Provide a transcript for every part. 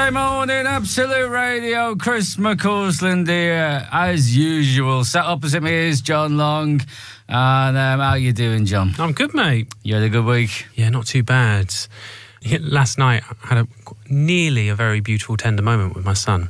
Tuesday morning, Absolute Radio. Chris McCausland here, as usual. Sat opposite me is John Long. And how you doing, John? I'm good, mate. You had a good week? Yeah, not too bad. Last night, I had nearly a very beautiful, tender moment with my son.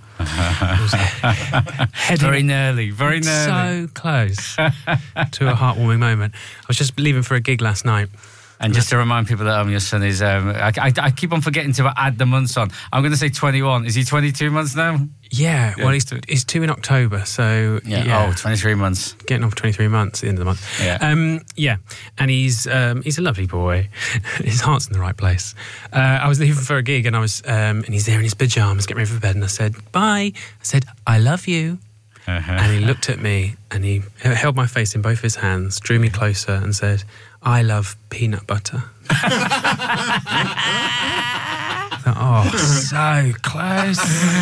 Very nearly. So close to a heartwarming moment. I was just leaving for a gig last night. And just to remind people at home, your son is... I keep on forgetting to add the months on. I'm going to say 21. Is he 22 months now? Yeah, well, he's 2 in October, so... Yeah. Oh, 23 months. Getting on for 23 months at the end of the month. Yeah. And he's a lovely boy. His heart's in the right place. I was leaving for a gig, and and he's there in his pyjamas, getting ready for bed, and I said, bye. I said, I love you. And he looked at me, and he held my face in both his hands, drew me closer, and said, I love peanut butter. Oh, so close.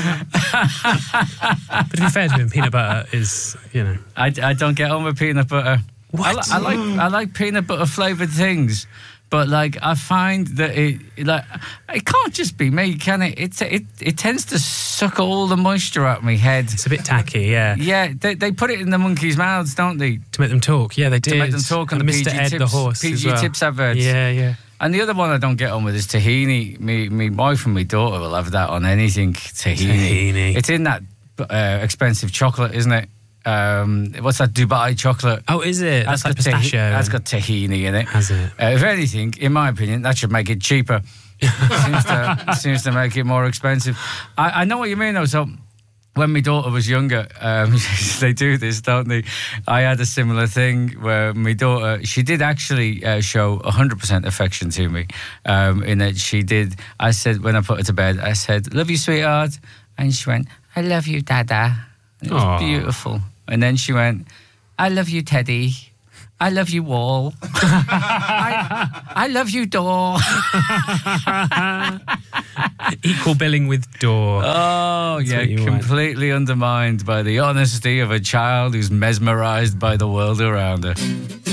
But to be fair to him, peanut butter is, I don't get on with peanut butter. What? I like peanut butter flavoured things. But I find that it can't just be me, can it? It tends to suck all the moisture out of my head. It's a bit tacky, yeah. Yeah, they put it in the monkeys' mouths, don't they? To make them talk, yeah, they did. To make them talk on the Mr. PG Ed Tips, the horse PG as well. Tips adverts. Yeah. And the other one I don't get on with is tahini. Me wife and my daughter will have that on anything. Tahini. It's in that expensive chocolate, isn't it? What's that Dubai chocolate? Oh, is it? That's like pistachio. That's got tahini in it. Has it? If anything, in my opinion, that should make it cheaper. seems to make it more expensive. I know what you mean, though. So when my daughter was younger, they do this, don't they? I had a similar thing where my daughter, she did actually show 100% affection to me. In that she did, I said, when I put her to bed, I said, love you, sweetheart. And she went, I love you, Dada. It was beautiful. And then she went, I love you, Teddy. I love you, Wall. I love you, Door. Equal billing with Door. Oh, yeah, completely undermined by the honesty of a child who's mesmerised by the world around her.